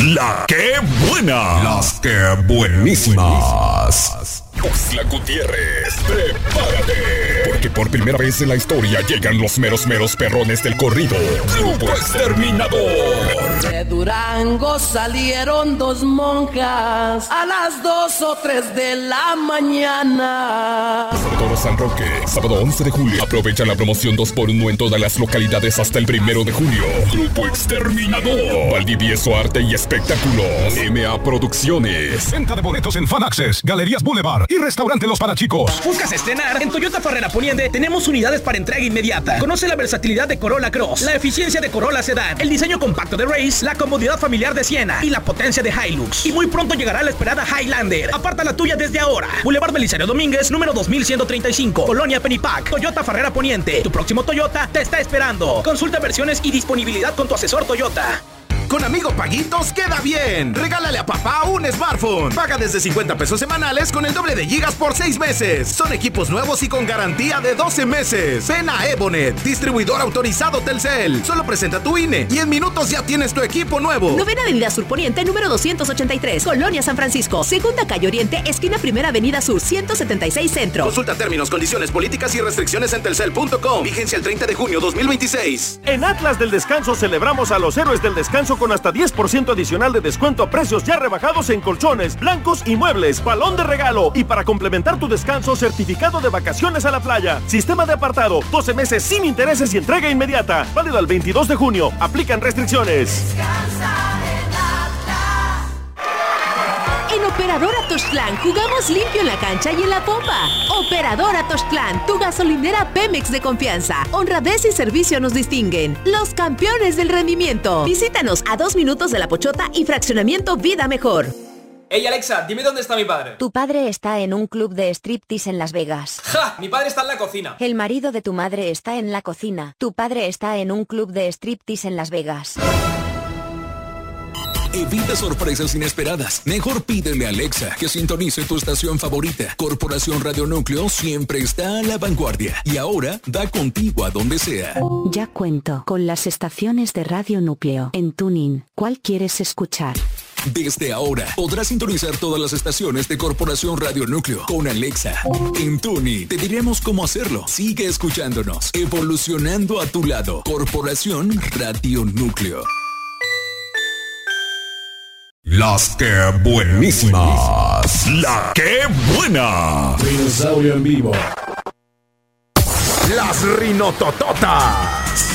La que buena. Las que buenísimas. Oxlack Gutiérrez, prepárate, porque por primera vez en la historia llegan los meros perrones del corrido. Grupo Exterminador. De Durango salieron dos monjas a las 2 o 3 de la mañana. Toro San Roque, sábado 11 de julio. Aprovecha la promoción 2x1 en todas las localidades hasta el 1 de julio. Grupo Exterminador. Valdivieso Arte y Espectáculos. MA Producciones. Venta de boletos en Fan Access, Galerías Boulevard y Restaurante Los Parachicos. ¿Buscas estrenar? En Toyota Farrera Poniente tenemos unidades para entrega inmediata. Conoce la versatilidad de Corolla Cross, la eficiencia de Corolla Sedan, el diseño compacto de Race, la comodidad familiar de Siena y la potencia de Hilux. Y muy pronto llegará la esperada Highlander. Aparta la tuya desde ahora. Boulevard Belisario Domínguez, número 2135, Colonia Penipac. Toyota Farrera Poniente. Tu próximo Toyota te está esperando. Consulta versiones y disponibilidad con tu asesor Toyota. Con Amigo Paguitos queda bien. Regálale a papá un smartphone. Paga desde 50 pesos semanales con el doble de gigas por 6 meses. Son equipos nuevos y con garantía de 12 meses. Ven a Ebonet, distribuidor autorizado Telcel. Solo presenta tu INE y en minutos ya tienes tu equipo nuevo. Novena Avenida Sur Poniente, número 283, Colonia San Francisco. Segunda Calle Oriente, esquina Primera Avenida Sur, 176 Centro. Consulta términos, condiciones, políticas y restricciones en telcel.com. Vigencia el 30 de junio 2026. En Atlas del Descanso celebramos a los héroes del descanso con hasta 10% adicional de descuento a precios ya rebajados en colchones, blancos y muebles, balón de regalo y para complementar tu descanso, certificado de vacaciones a la playa. Sistema de apartado, 12 meses sin intereses y entrega inmediata. Válido al 22 de junio. Aplican restricciones. En Operadora Toztlán jugamos limpio en la cancha y en la pompa. Operadora Toztlán, tu gasolinera Pemex de confianza. Honradez y servicio nos distinguen. Los campeones del rendimiento. Visítanos a 2 minutos de La Pochota y Fraccionamiento Vida Mejor. Hey Alexa, dime dónde está mi padre. Tu padre está en un club de striptease en Las Vegas. ¡Ja! Mi padre está en la cocina. El marido de tu madre está en la cocina. Tu padre está en un club de striptease en Las Vegas. Evita sorpresas inesperadas. Mejor pídele a Alexa que sintonice tu estación favorita. Corporación Radio Núcleo siempre está a la vanguardia. Y ahora da contigo a donde sea. Ya cuento con las estaciones de Radio Núcleo. En TuneIn, ¿cuál quieres escuchar? Desde ahora podrás sintonizar todas las estaciones de Corporación Radio Núcleo con Alexa. En TuneIn te diremos cómo hacerlo. Sigue escuchándonos. Evolucionando a tu lado. Corporación Radio Núcleo. Las que buenísimas. La que buena. Dinosaurio en vivo. Las rinotototas.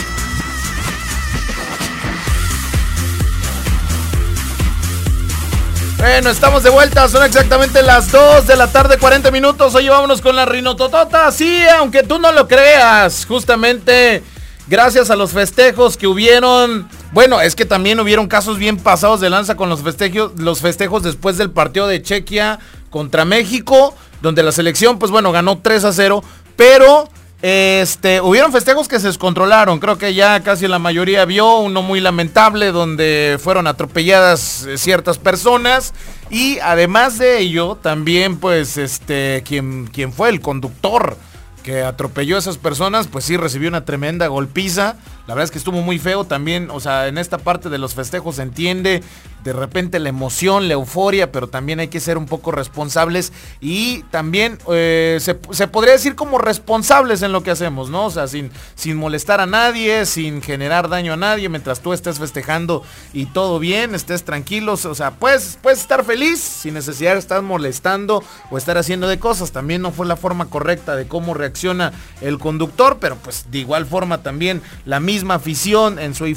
Bueno, estamos de vuelta, son exactamente las 2 de la tarde, 40 minutos. Oye, vámonos con la rinototota. Sí, aunque tú no lo creas, justamente gracias a los festejos que hubieron. Bueno, es que también hubieron casos bien pasados de lanza con los festejos después del partido de Chequia contra México, donde la selección, pues bueno, ganó 3-0, pero hubieron festejos que se descontrolaron. Creo que ya casi la mayoría vio uno muy lamentable donde fueron atropelladas ciertas personas. Y además de ello, también pues quien fue el conductor que atropelló a esas personas, pues sí recibió una tremenda golpiza. La verdad es que estuvo muy feo también, o sea, en esta parte de los festejos se entiende de repente la emoción, la euforia, pero también hay que ser un poco responsables y también se podría decir como responsables en lo que hacemos, ¿no? O sea, sin molestar a nadie, sin generar daño a nadie, mientras tú estés festejando y todo bien, estés tranquilos, o sea, puedes estar feliz sin necesidad de estar molestando o estar haciendo de cosas. También no fue la forma correcta de cómo reacciona el conductor, pero pues de igual forma también la misma afición en su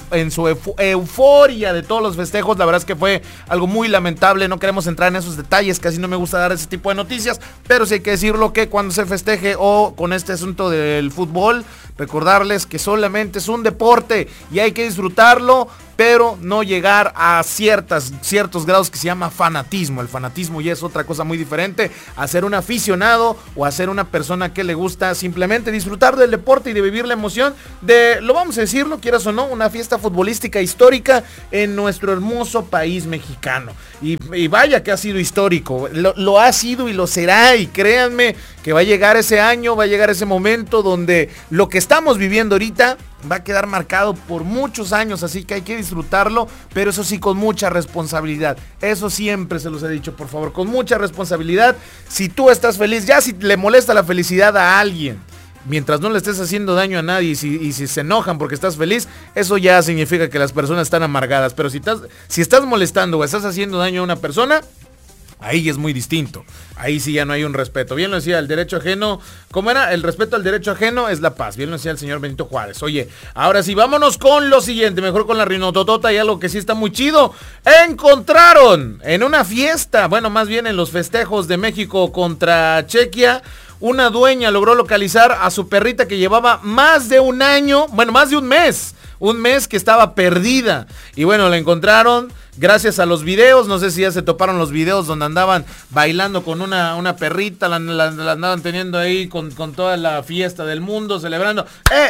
euforia de todos los festejos. La verdad es que fue algo muy lamentable, no queremos entrar en esos detalles, casi no me gusta dar ese tipo de noticias, pero sí hay que decirlo que cuando se festeje o con este asunto del fútbol, recordarles que solamente es un deporte y hay que disfrutarlo, pero no llegar a ciertos grados que se llama fanatismo. El fanatismo ya es otra cosa muy diferente a ser un aficionado o a ser una persona que le gusta simplemente disfrutar del deporte y de vivir la emoción de, lo vamos a decirlo, quieras o no, una fiesta futbolística histórica en nuestro hermoso país mexicano. Y vaya que ha sido histórico, lo ha sido y lo será, y créanme que va a llegar ese año, va a llegar ese momento donde lo que estamos viviendo ahorita va a quedar marcado por muchos años, así que hay que disfrutarlo, pero eso sí, con mucha responsabilidad. Eso siempre se los he dicho, por favor, con mucha responsabilidad. Si tú estás feliz, ya si le molesta la felicidad a alguien, mientras no le estés haciendo daño a nadie, y si se enojan porque estás feliz, eso ya significa que las personas están amargadas. Pero si estás molestando o estás haciendo daño a una persona, ahí es muy distinto. Ahí sí ya no hay un respeto. Bien lo decía, el derecho ajeno, ¿cómo era? El respeto al derecho ajeno es la paz. Bien lo decía el señor Benito Juárez. Oye, ahora sí, vámonos con lo siguiente, mejor con la rinototota y algo que sí está muy chido. Encontraron en una fiesta, bueno, más bien en los festejos de México contra Chequia, una dueña logró localizar a su perrita que llevaba más de un año, bueno, más de un mes que estaba perdida. Y bueno, la encontraron gracias a los videos. No sé si ya se toparon los videos donde andaban bailando con una perrita, la andaban teniendo ahí con toda la fiesta del mundo, celebrando.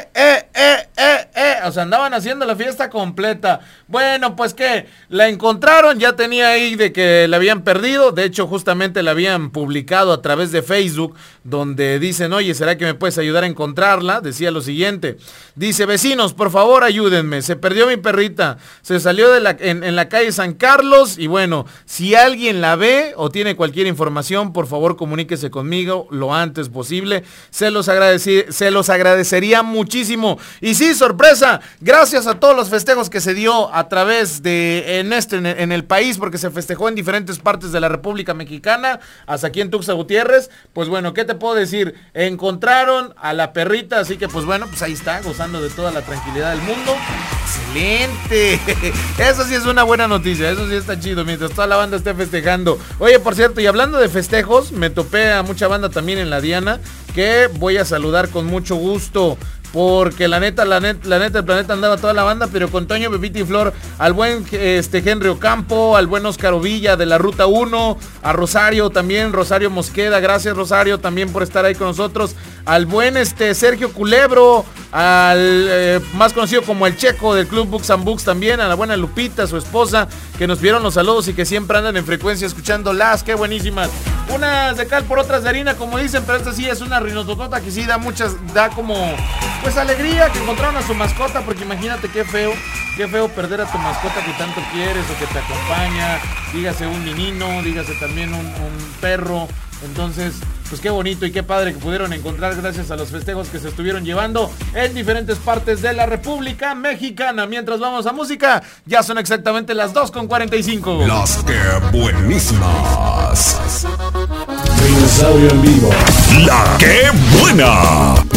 O sea, andaban haciendo la fiesta completa. Bueno, pues que la encontraron, ya tenía ahí de que la habían perdido. De hecho, justamente la habían publicado a través de Facebook, donde dicen, oye, ¿será que me puedes ayudar a encontrarla? Decía lo siguiente, dice, vecinos, por favor ayúdenme, se perdió mi perrita, se salió en la calle San Carlos, y bueno, si alguien la ve o tiene cualquier información, por favor comuníquese conmigo lo antes posible, se los agradecería muchísimo. Y sí, sorpresa, gracias a todos los festejos que se dio a través de en el país, porque se festejó en diferentes partes de la República Mexicana, hasta aquí en Tuxtla Gutiérrez, pues bueno, ¿qué te puedo decir? Encontraron a la perrita, así que pues bueno, pues ahí está, gozando de toda la tranquilidad del mundo. ¡Excelente! Eso sí es una buena noticia, eso sí está chido, mientras toda la banda esté festejando. Oye, por cierto, y hablando de festejos, me topé a mucha banda también en la Diana, que voy a saludar con mucho gusto, porque la neta, el planeta andaba toda la banda, pero con Toño, Pepita y Flor, al buen Henry Ocampo, al buen Oscar Ovilla de la Ruta 1, a Rosario también, Rosario Mosqueda, gracias Rosario también por estar ahí con nosotros, al buen Sergio Culebro, al más conocido como el Checo del Club Books and Books también, a la buena Lupita, su esposa, que nos vieron los saludos y que siempre andan en frecuencia escuchándolas, qué buenísimas. Unas de cal por otras de harina, como dicen, pero esta sí es una rinototota que sí da como, pues, alegría que encontraron a su mascota, porque imagínate qué feo perder a tu mascota que tanto quieres o que te acompaña, dígase un menino, dígase también un perro. Entonces, pues qué bonito y qué padre que pudieron encontrar gracias a los festejos que se estuvieron llevando en diferentes partes de la República Mexicana. Mientras vamos a música, ya son exactamente las 2:45. Las que buenísimas. Dinosaurio en vivo. La que buena.